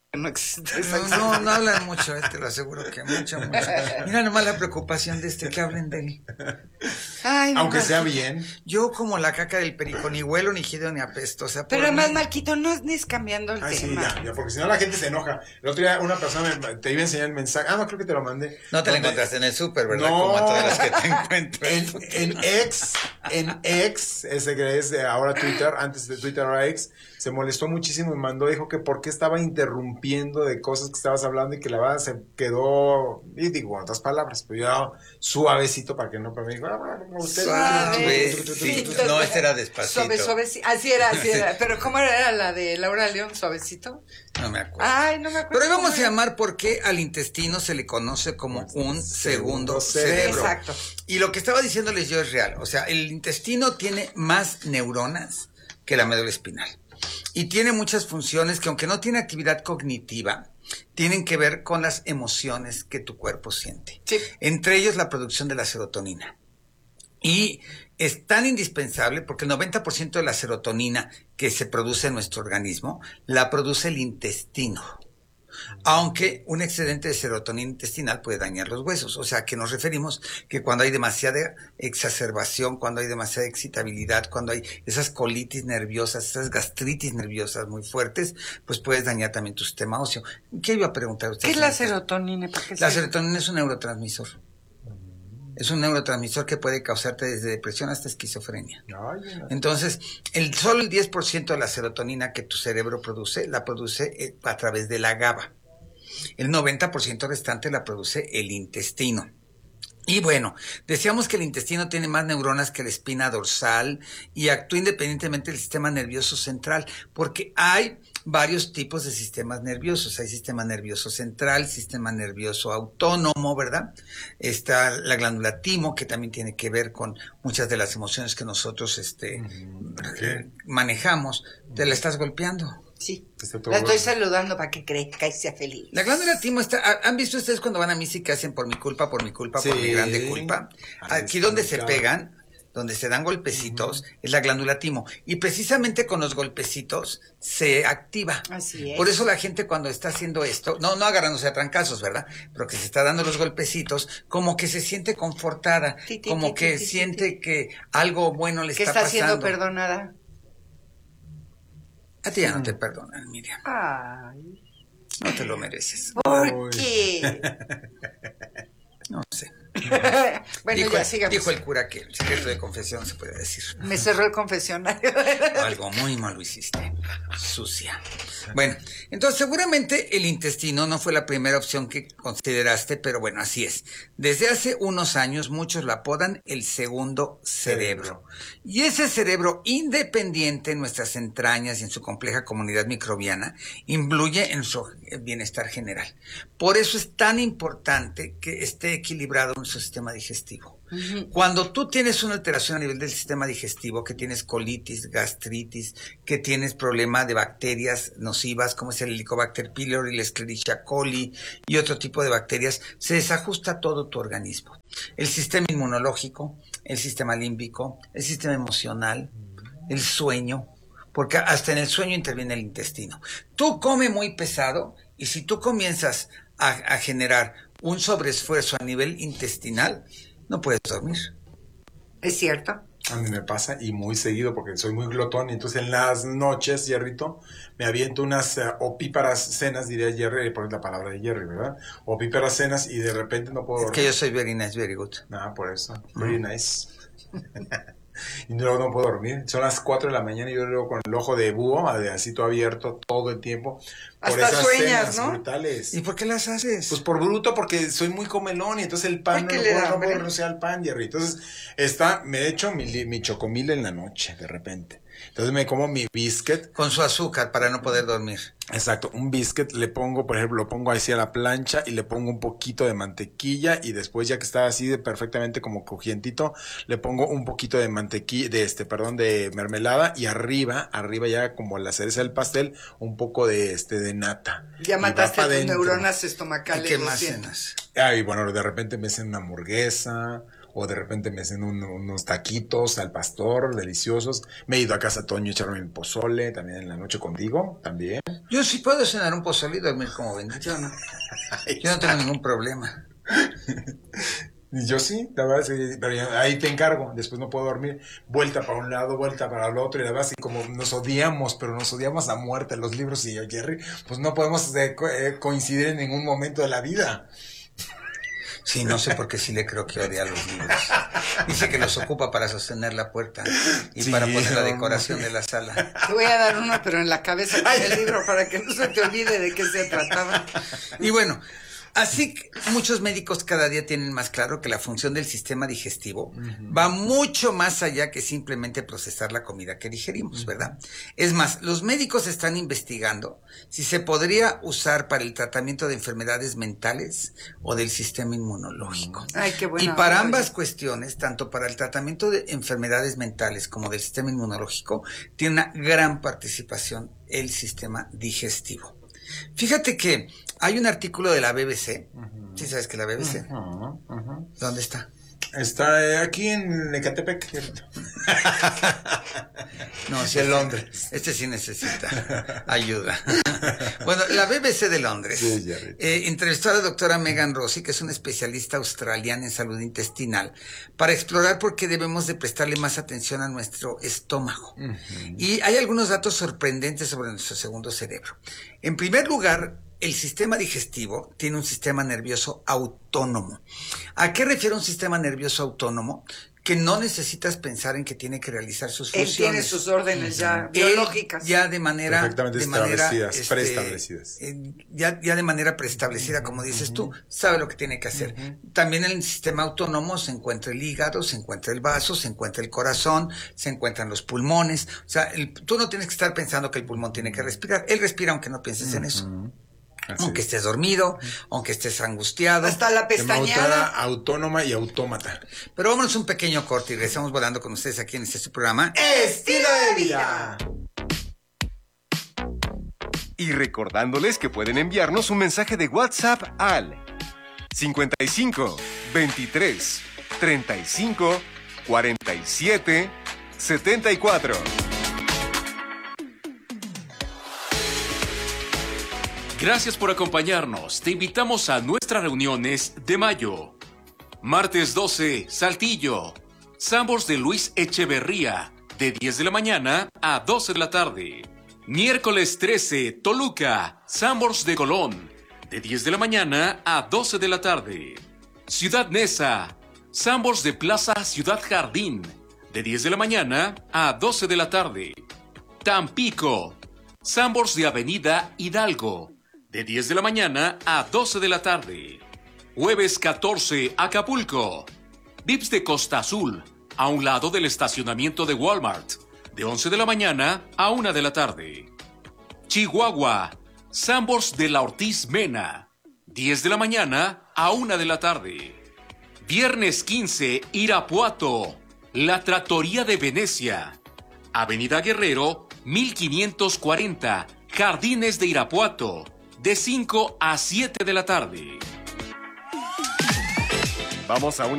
no existe. No hablan mucho, te lo aseguro que mucho. Mira nomás la preocupación de que hablen de él. Ay, no, Aunque sea Marquito. bien. Yo como la caca del perico, ni huelo, ni gido, ni apesto. O sea, Pero por además, mí- Marquito, no es cambiando el Ah, sí, tema. ya, porque si no la gente se enoja. El otro día una persona te iba a enseñar el mensaje. Ah, no, creo que te lo mandé. No te la Donde- encontraste en el súper, ¿verdad? No. Como a todas las que te encuentras. En X, ese que es ahora Twitter, antes de Twitter era X, se molestó muchísimo y mandó, dijo que por qué estaba interrumpiendo de cosas que estabas hablando y que la verdad se quedó, y digo, en otras palabras, pero yo suavecito para que no, para mí, usted, Suavecito. No, ese era despacito. Suavecito. Así era. Pero ¿cómo era la de Laura León? Suavecito. No me acuerdo. Ay, no me acuerdo. Pero hoy vamos cómo a era. llamar por qué al intestino se le conoce como un segundo cerebro. Exacto. Y lo que estaba diciéndoles yo es real. O sea, el intestino tiene más neuronas que la médula espinal. Y tiene muchas funciones que, aunque no tiene actividad cognitiva, tienen que ver con las emociones que tu cuerpo siente. Sí. Entre ellos la producción de la serotonina. Y es tan indispensable porque el 90% de la serotonina que se produce en nuestro organismo la produce el intestino. Aunque un excedente de serotonina intestinal puede dañar los huesos. O sea, que nos referimos que cuando hay demasiada exacerbación, cuando hay demasiada excitabilidad, cuando hay esas colitis nerviosas, esas gastritis nerviosas muy fuertes, pues puedes dañar también tu sistema óseo. ¿Qué iba a preguntar usted? ¿Qué es la serotonina? ¿Para qué La sirve? serotonina es un neurotransmisor. Es un neurotransmisor que puede causarte desde depresión hasta esquizofrenia. Entonces, solo el 10% de la serotonina que tu cerebro produce, la produce a través de la GABA. El 90% restante la produce el intestino. Y bueno, decíamos que el intestino tiene más neuronas que la espina dorsal y actúa independientemente del sistema nervioso central, porque hay varios tipos de sistemas nerviosos. Hay sistema nervioso central, sistema nervioso autónomo, ¿verdad? Está la glándula timo, que también tiene que ver con muchas de las emociones que nosotros manejamos. ¿Te la estás golpeando? Sí. Está todo La estoy bueno. saludando para que crezca y sea feliz. La glándula timo está... ¿Han visto ustedes cuando van a misa y que hacen por mi culpa, por mi Sí. grande culpa? Ahí Aquí está donde se ubicado. pegan, donde se dan golpecitos, es la glándula timo. Y precisamente con los golpecitos se activa. Así es. Por eso la gente cuando está haciendo esto, no agarrándose a trancazos, ¿verdad? Pero que se está dando los golpecitos, como que se siente confortada, como que siente que algo bueno le ¿Qué está está pasando. siendo perdonada? A ti ya no te perdonan, Miriam. Ay. No te lo mereces. ¿Por Uy. qué? No sé. Bueno, dijo, ya sigamos. dijo el cura que el secreto de confesión se puede decir. Me cerró el confesionario. Algo muy malo hiciste. Sucia. Bueno, entonces seguramente el intestino no fue la primera opción que consideraste, pero bueno, así es. Desde hace unos años muchos lo apodan el segundo cerebro. Y ese cerebro independiente en nuestras entrañas y en su compleja comunidad microbiana influye en su bienestar general. Por eso es tan importante que esté equilibrado en su sistema digestivo. Cuando tú tienes una alteración a nivel del sistema digestivo, que tienes colitis, gastritis, que tienes problema de bacterias nocivas como es el Helicobacter pylori, la Escherichia coli y otro tipo de bacterias, se desajusta todo tu organismo. El sistema inmunológico, el sistema límbico, el sistema emocional, el sueño, porque hasta en el sueño interviene el intestino. Tú comes muy pesado y si tú comienzas a generar un sobreesfuerzo a nivel intestinal, no puedes dormir. ¿Es cierto? A mí me pasa y muy seguido porque soy muy glotón y entonces en las noches, Jerrito, me aviento unas opíparas cenas, diría Jerry, por la palabra de Jerry, ¿verdad? Opíparas cenas y de repente no puedo Es dormir. que yo soy very nice, very good. Nada, por eso. Very nice. Y luego no puedo dormir. Son las 4 de la mañana y yo luego con el ojo de búho, así todo abierto todo el tiempo. Por Hasta esas sueñas, cenas ¿no? brutales. ¿Y por qué las haces? Pues por bruto, porque soy muy comelón y entonces el pan Ay, ¿qué le da, no hombre? puedo renunciar al pan, Jerry. Entonces me echo mi chocomil en la noche, de repente. Entonces me como mi biscuit. Con su azúcar para no poder dormir. Exacto, un biscuit le pongo, por ejemplo, lo pongo así a la plancha y le pongo un poquito de mantequilla y después ya que está así de perfectamente como crujientito, le pongo un poquito de mantequilla, de mermelada y arriba ya como la cereza del pastel, un poco de nata. Ya Y va mataste pa' tus dentro. neuronas ¿Y estomacales. qué lo más siento. cenas? Y bueno, de repente me hacen una hamburguesa o de repente me hacen unos taquitos al pastor, deliciosos. Me he ido a casa Toño a echarme el pozole, también en la noche contigo, también. Yo sí puedo cenar un pozole y dormir como bendito, ¿no? Yo no tengo ningún problema. Yo sí, la verdad, sí, pero ahí te encargo, después no puedo dormir, vuelta para un lado, vuelta para el otro, y la verdad, así como nos odiamos, pero nos odiamos a muerte, los libros y yo, Jerry, pues no podemos coincidir en ningún momento de la vida. Sí, no sé por qué sí le creo que odia los libros. Dice que los ocupa para sostener la puerta y para poner la decoración de la sala. Te voy a dar uno, pero en la cabeza con el libro para que no se te olvide de qué se trataba. Y bueno, así que muchos médicos cada día tienen más claro que la función del sistema digestivo va mucho más allá que simplemente procesar la comida que digerimos, ¿verdad? Es más, los médicos están investigando si se podría usar para el tratamiento de enfermedades mentales o del sistema inmunológico. Ay, qué bueno. Y para ambas cuestiones, tanto para el tratamiento de enfermedades mentales como del sistema inmunológico, tiene una gran participación el sistema digestivo. Fíjate que hay un artículo de la BBC. ¿Sí sabes que la BBC? ¿Dónde está? Está aquí en Ecatepec, ¿cierto? No, sí, en Londres. Este sí necesita ayuda. Bueno, la BBC de Londres entrevistó a la doctora Megan Rossi, que es una especialista australiana en salud intestinal, para explorar por qué debemos de prestarle más atención a nuestro estómago. Y hay algunos datos sorprendentes sobre nuestro segundo cerebro. En primer lugar, el sistema digestivo tiene un sistema nervioso autónomo. ¿A qué refiere un sistema nervioso autónomo? Que no necesitas pensar en que tiene que realizar sus funciones. Él tiene sus órdenes ya biológicas. Ya de manera... Perfectamente preestablecidas. Ya de manera preestablecida, como dices tú, sabe lo que tiene que hacer. También en el sistema autónomo se encuentra el hígado, se encuentra el vaso, se encuentra el corazón, se encuentran los pulmones. O sea, tú no tienes que estar pensando que el pulmón tiene que respirar. Él respira aunque no pienses en eso. Aunque estés dormido, aunque estés angustiado. Hasta la pestañeada. Autónoma y autómata. Pero vámonos un pequeño corte y regresamos volando con ustedes aquí en este su programa. ¡Estilo de vida! Y recordándoles que pueden enviarnos un mensaje de WhatsApp al 55 23 35 47 74. Gracias por acompañarnos. Te invitamos a nuestras reuniones de mayo. Martes 12, Saltillo. Sambors de Luis Echeverría, de 10 de la mañana a 12 de la tarde. Miércoles 13, Toluca. Sambors de Colón, de 10 de la mañana a 12 de la tarde. Ciudad Neza. Sambors de Plaza Ciudad Jardín, de 10 de la mañana a 12 de la tarde. Tampico. Sambors de Avenida Hidalgo, de 10 de la mañana a 12 de la tarde. Jueves 14, Acapulco. Vips de Costa Azul, a un lado del estacionamiento de Walmart, de 11 de la mañana a 1 de la tarde. Chihuahua. Sambors de la Ortiz Mena, 10 de la mañana a 1 de la tarde. Viernes 15, Irapuato. La Trattoria de Venecia. Avenida Guerrero, 1540, Jardines de Irapuato, de 5 a 7 de la tarde. Vamos a una